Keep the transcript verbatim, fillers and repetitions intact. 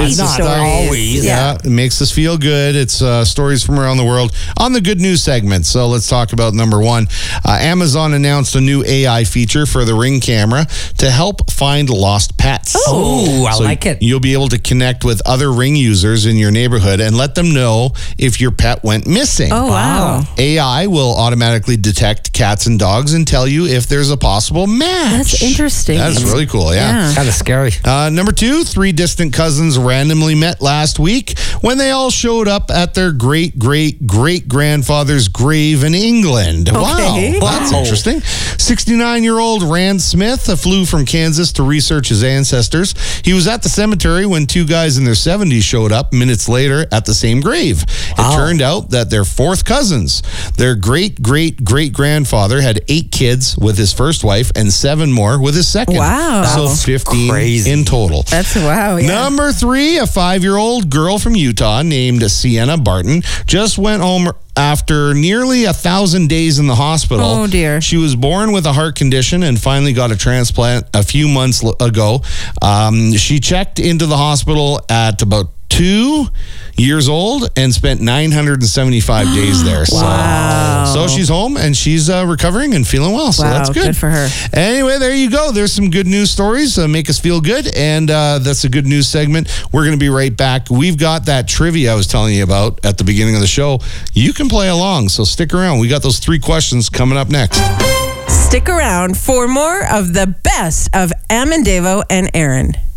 happy not stories. always. Yeah, it makes us feel good. It's uh, stories from around the world on the good news segment. So let's talk about number one. Uh, Amazon announced a new A I feature for the Ring camera to help find lost pets. Oh, I So like it. You'll be able to connect with other Ring users in your neighborhood and let them know if your pet went missing. Oh, wow. A I will automatically detect cats and dogs and tell you if there's a possible match. That's interesting. That's really cool, yeah. Yeah. Kind of scary. Uh, number two, three distant cousins randomly met last week when they all showed up at their great, great, great grandfather's grave in England. Okay. Wow, that's Wow. interesting. sixty-nine-year-old Rand Smith uh, flew from Kansas to research his ancestors. He was at the cemetery when two guys in their seventies showed up minutes later at the same grave. It Wow. turned out that they're fourth cousins. Their great, great, great grandfather had eight kids with his first wife and seven more with his second. Wow. So That's fifteen crazy. in total. That's wow. Yeah. Number three, a five-year-old girl from Utah named Sienna Barton just went home after nearly a thousand days in the hospital. Oh, dear. She was born with a heart condition and finally got a transplant a few months l- ago. Um, she checked into the hospital at about two years old and spent nine hundred seventy-five days there. So, Wow. so she's home and she's uh, recovering and feeling well. So Wow, that's good. good for her. Anyway, there you go. There's some good news stories uh, make us feel good. And uh, that's a good news segment. We're going to be right back. We've got that trivia I was telling you about at the beginning of the show. You can play along, so stick around. We got those three questions coming up next. Stick around for more of the best of Amandavo and Aaron.